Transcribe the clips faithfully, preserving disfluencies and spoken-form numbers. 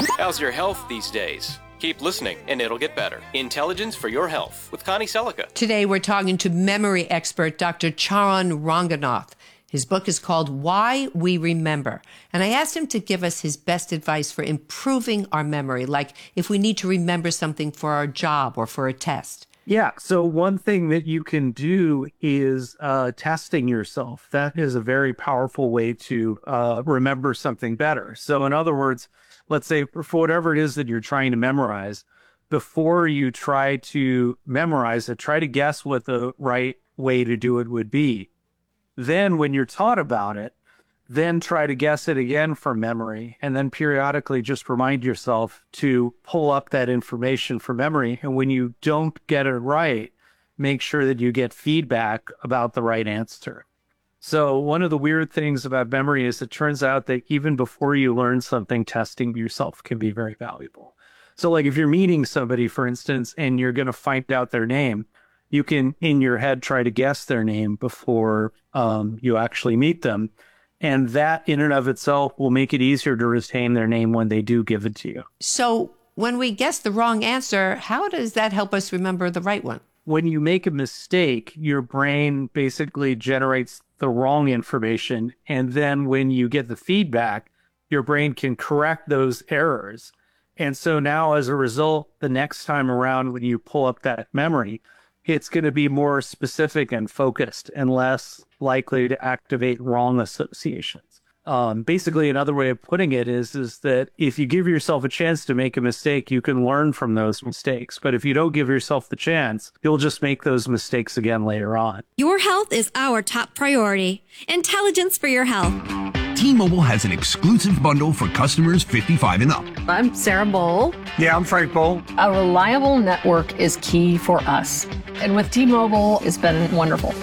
How's your health these days? Keep listening, and it'll get better. Intelligence for Your Health with Connie Selica. Today, we're talking to memory expert Doctor Charan Ranganath. His book is called Why We Remember. And I asked him to give us his best advice for improving our memory, like if we need to remember something for our job or for a test. Yeah. So one thing that you can do is uh, testing yourself. That is a very powerful way to uh, remember something better. So in other words, let's say for whatever it is that you're trying to memorize, before you try to memorize it, try to guess what the right way to do it would be. Then when you're taught about it, then try to guess it again from memory, and then periodically just remind yourself to pull up that information from memory. And when you don't get it right, make sure that you get feedback about the right answer. So one of the weird things about memory is it turns out that even before you learn something, testing yourself can be very valuable. So like if you're meeting somebody, for instance, and you're going to find out their name, you can, in your head, try to guess their name before um, you actually meet them. And that in and of itself will make it easier to retain their name when they do give it to you. So when we guess the wrong answer, how does that help us remember the right one? When you make a mistake, your brain basically generates the wrong information. And then when you get the feedback, your brain can correct those errors. And so now as a result, the next time around when you pull up that memory, it's going to be more specific and focused and less likely to activate wrong associations. Um, basically, another way of putting it is, is that if you give yourself a chance to make a mistake, you can learn from those mistakes. But if you don't give yourself the chance, you'll just make those mistakes again later on. Your health is our top priority. Intelligence for your health. T-Mobile has an exclusive bundle for customers fifty-five and up. I'm Sarah Bowl. Yeah, I'm Frank Bowl. A reliable network is key for us. And with T-Mobile, it's been wonderful.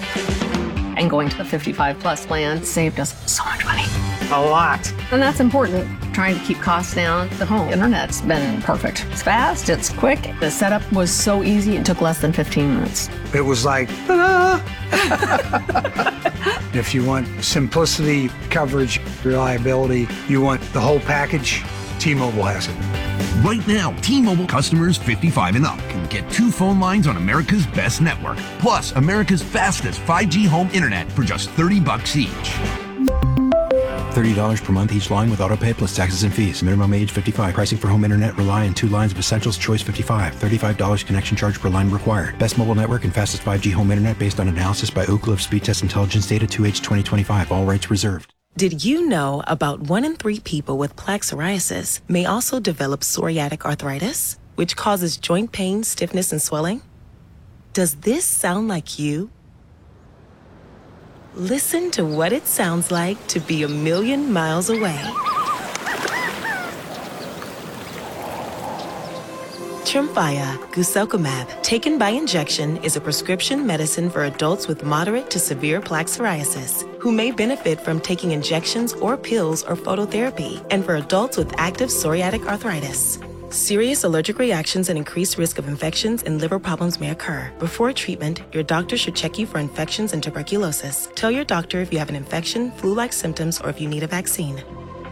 And going to the fifty-five plus plan saved us so much money. A lot. And that's important. Trying to keep costs down. The home internet's been perfect. It's fast, it's quick. The setup was so easy, it took less than fifteen minutes. It was like, ta-da! If you want simplicity, coverage, reliability, you want the whole package, T-Mobile has it. Right now, T-Mobile customers fifty-five and up can get two phone lines on America's best network, plus America's fastest five G home internet for just thirty bucks each. thirty dollars per month each line with autopay plus taxes and fees. Minimum age fifty-five. Pricing for home internet rely on two lines of Essentials Choice fifty-five. thirty-five dollars connection charge per line required. Best mobile network and fastest five G home internet based on analysis by Ookla of Speed Test Intelligence Data two H twenty twenty-five. All rights reserved. Did you know about one in three people with plaque psoriasis may also develop psoriatic arthritis, which causes joint pain, stiffness, and swelling? Does this sound like you? Listen to what it sounds like to be a million miles away. Tremfya guselkumab, taken by injection, is a prescription medicine for adults with moderate to severe plaque psoriasis who may benefit from taking injections or pills or phototherapy, and for adults with active psoriatic arthritis. Serious allergic reactions and increased risk of infections and liver problems may occur. Before treatment, your doctor should check you for infections and tuberculosis. Tell your doctor if you have an infection, flu-like symptoms, or if you need a vaccine.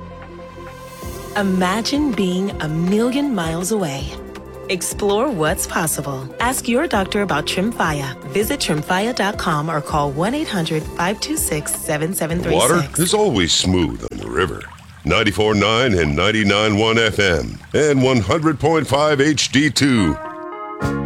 Imagine being a million miles away. Explore what's possible. Ask your doctor about Tremfya. Visit tremfya dot com or call one eight hundred five two six seven seven three six. Water is always smooth on the river. ninety-four point nine and ninety-nine point one F M and one hundred point five H D two.